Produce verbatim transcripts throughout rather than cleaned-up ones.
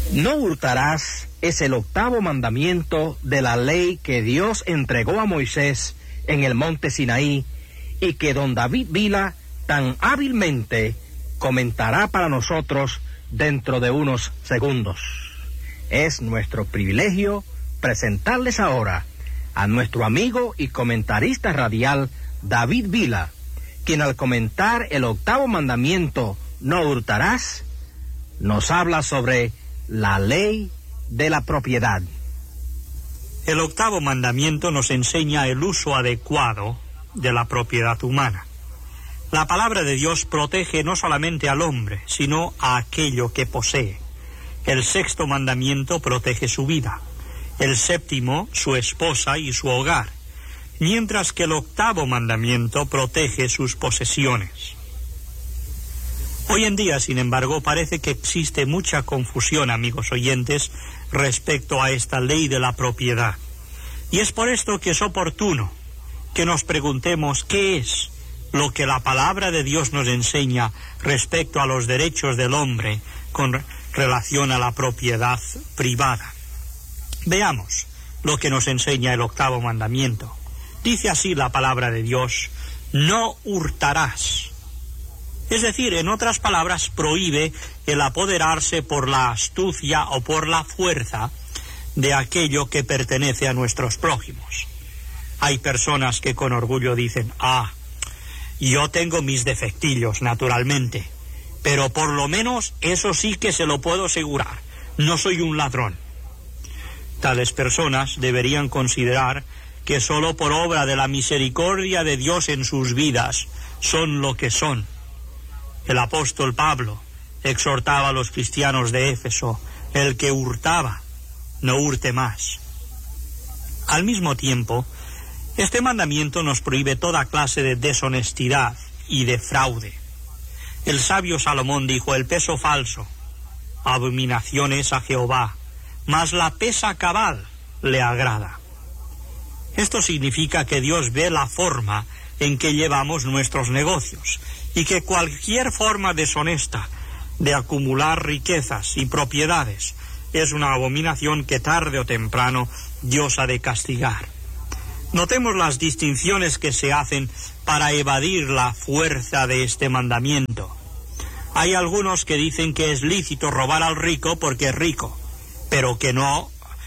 No hurtarás es el octavo mandamiento de la ley que Dios entregó a Moisés en el monte Sinaí y que don David Vila tan hábilmente comentará para nosotros dentro de unos segundos. Es nuestro privilegio presentarles ahora a nuestro amigo y comentarista radial David Vila, quien al comentar el octavo mandamiento, no hurtarás, nos habla sobre la ley de la propiedad. El octavo mandamiento nos enseña el uso adecuado de la propiedad humana. La palabra de Dios protege no solamente al hombre, sino a aquello que posee. El sexto mandamiento protege su vida, el séptimo su esposa y su hogar, mientras que el octavo mandamiento protege sus posesiones. Hoy en día, sin embargo, parece que existe mucha confusión, amigos oyentes, respecto a esta ley de la propiedad. Y es por esto que es oportuno que nos preguntemos qué es lo que la palabra de Dios nos enseña respecto a los derechos del hombre con relación a la propiedad privada. Veamos lo que nos enseña el octavo mandamiento. Dice así la palabra de Dios: no hurtarás. Es decir, en otras palabras, prohíbe el apoderarse por la astucia o por la fuerza de aquello que pertenece a nuestros prójimos. Hay personas que con orgullo dicen: ah, yo tengo mis defectillos, naturalmente, pero por lo menos eso sí que se lo puedo asegurar, no soy un ladrón. Tales personas deberían considerar que solo por obra de la misericordia de Dios en sus vidas son lo que son. El apóstol Pablo exhortaba a los cristianos de Éfeso: el que hurtaba, no hurte más. Al mismo tiempo, este mandamiento nos prohíbe toda clase de deshonestidad y de fraude. El sabio Salomón dijo: el peso falso, abominación es a Jehová, mas la pesa cabal le agrada. Esto significa que Dios ve la forma en que llevamos nuestros negocios, y que cualquier forma deshonesta de acumular riquezas y propiedades es una abominación que tarde o temprano Dios ha de castigar. Notemos las distinciones que se hacen para evadir la fuerza de este mandamiento. Hay algunos que dicen que es lícito robar al rico porque es rico, pero que no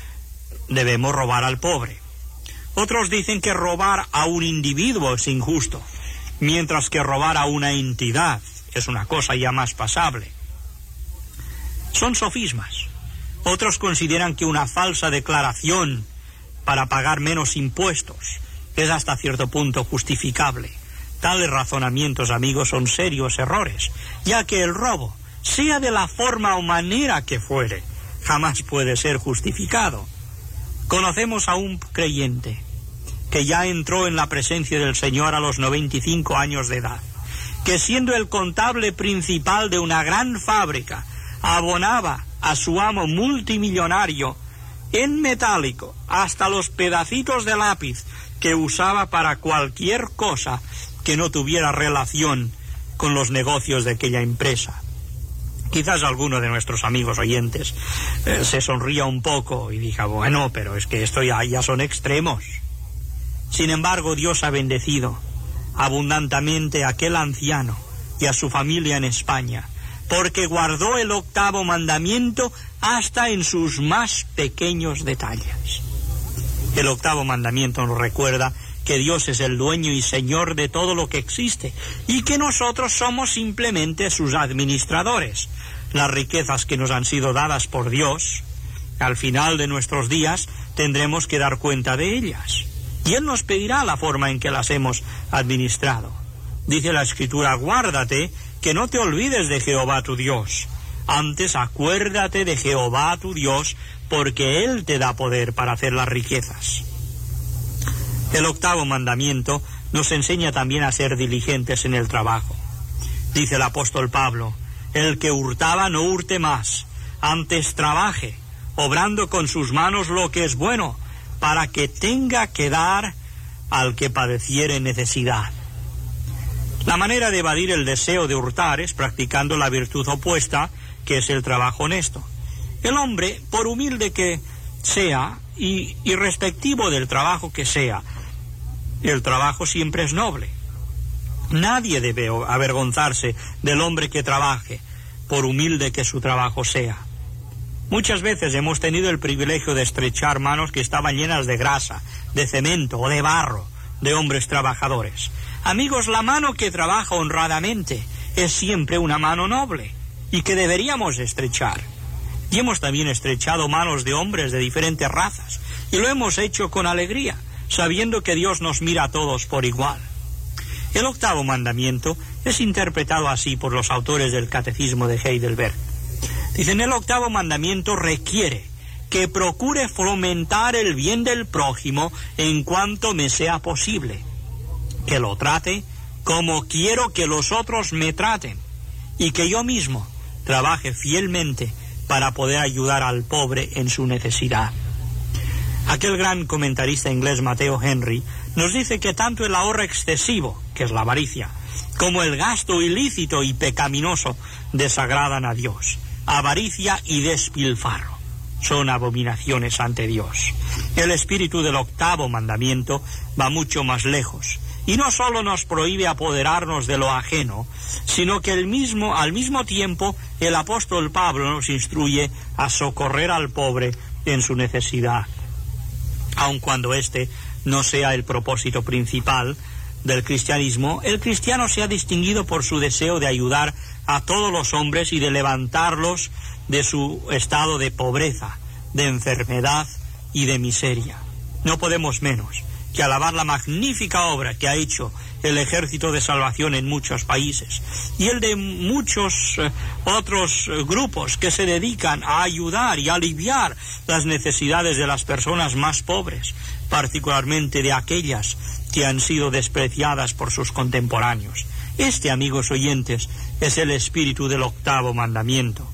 debemos robar al pobre. Otros dicen que robar a un individuo es injusto, mientras que robar a una entidad es una cosa ya más pasable. Son sofismas. Otros consideran que una falsa declaración para pagar menos impuestos es hasta cierto punto justificable. Tales razonamientos, amigos, son serios errores, ya que el robo, sea de la forma o manera que fuere, jamás puede ser justificado. Conocemos a un creyente que ya entró en la presencia del Señor a los noventa y cinco años de edad, que siendo el contable principal de una gran fábrica, abonaba a su amo multimillonario en metálico hasta los pedacitos de lápiz que usaba para cualquier cosa que no tuviera relación con los negocios de aquella empresa. Quizás alguno de nuestros amigos oyentes eh, se sonría un poco y diga: bueno, pero es que esto ya, ya son extremos. Sin embargo, Dios ha bendecido abundantemente a aquel anciano y a su familia en España, porque guardó el octavo mandamiento hasta en sus más pequeños detalles. El octavo mandamiento nos recuerda que Dios es el dueño y señor de todo lo que existe, y que nosotros somos simplemente sus administradores. Las riquezas que nos han sido dadas por Dios, al final de nuestros días tendremos que dar cuenta de ellas, y Él nos pedirá la forma en que las hemos administrado. Dice la Escritura: guárdate que no te olvides de Jehová tu Dios, antes acuérdate de Jehová tu Dios, porque Él te da poder para hacer las riquezas. El octavo mandamiento nos enseña también a ser diligentes en el trabajo. Dice el apóstol Pablo: el que hurtaba no hurte más, antes trabaje, obrando con sus manos lo que es bueno, para que tenga que dar al que padeciere necesidad. La manera de evadir el deseo de hurtar es practicando la virtud opuesta, que es el trabajo honesto. El hombre, por humilde que sea, y, y respectivo del trabajo que sea, el trabajo siempre es noble. Nadie debe avergonzarse del hombre que trabaje, por humilde que su trabajo sea. Muchas veces hemos tenido el privilegio de estrechar manos que estaban llenas de grasa, de cemento o de barro, de hombres trabajadores. Amigos, la mano que trabaja honradamente es siempre una mano noble y que deberíamos estrechar. Y hemos también estrechado manos de hombres de diferentes razas, y lo hemos hecho con alegría, sabiendo que Dios nos mira a todos por igual. El octavo mandamiento es interpretado así por los autores del Catecismo de Heidelberg. Dicen, el octavo mandamiento requiere que procure fomentar el bien del prójimo en cuanto me sea posible, que lo trate como quiero que los otros me traten, y que yo mismo trabaje fielmente para poder ayudar al pobre en su necesidad. Aquel gran comentarista inglés Mateo Henry nos dice que tanto el ahorro excesivo, que es la avaricia, como el gasto ilícito y pecaminoso desagradan a Dios. Avaricia y despilfarro son abominaciones ante Dios. El espíritu del octavo mandamiento va mucho más lejos, y no solo nos prohíbe apoderarnos de lo ajeno, sino que el mismo, al mismo tiempo el apóstol Pablo nos instruye a socorrer al pobre en su necesidad, aun cuando este no sea el propósito principal del cristianismo. El cristiano se ha distinguido por su deseo de ayudar a todos los hombres y de levantarlos de su estado de pobreza, de enfermedad y de miseria. No podemos menos que alabar la magnífica obra que ha hecho el Ejército de Salvación en muchos países y el de muchos eh, otros eh, grupos que se dedican a ayudar y aliviar las necesidades de las personas más pobres, particularmente de aquellas que han sido despreciadas por sus contemporáneos. Este, amigos oyentes, es el espíritu del octavo mandamiento.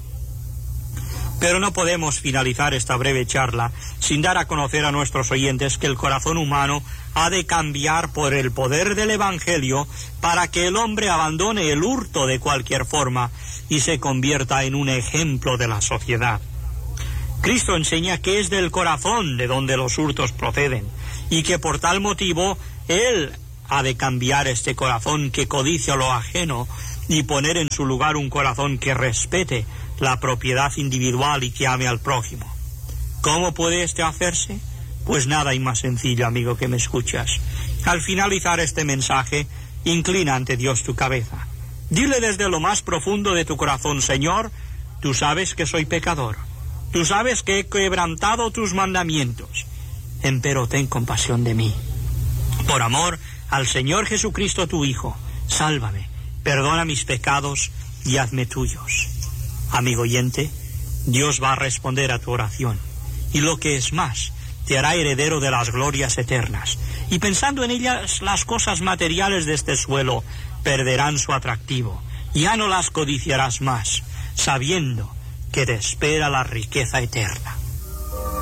Pero no podemos finalizar esta breve charla sin dar a conocer a nuestros oyentes que el corazón humano ha de cambiar por el poder del Evangelio para que el hombre abandone el hurto de cualquier forma y se convierta en un ejemplo de la sociedad. Cristo enseña que es del corazón de donde los hurtos proceden y que por tal motivo Él ha de cambiar este corazón que codicia lo ajeno y poner en su lugar un corazón que respete la propiedad individual y que ame al prójimo. ¿Cómo puede esto hacerse? Pues nada y más sencillo, amigo que me escuchas. Al finalizar este mensaje, inclina ante Dios tu cabeza. Dile desde lo más profundo de tu corazón: Señor, tú sabes que soy pecador. Tú sabes que he quebrantado tus mandamientos. Empero ten compasión de mí. Por amor al Señor Jesucristo tu Hijo, sálvame, perdona mis pecados y hazme tuyos. Amigo oyente, Dios va a responder a tu oración, y lo que es más, te hará heredero de las glorias eternas, y pensando en ellas las cosas materiales de este suelo perderán su atractivo, ya no las codiciarás más, sabiendo que te espera la riqueza eterna.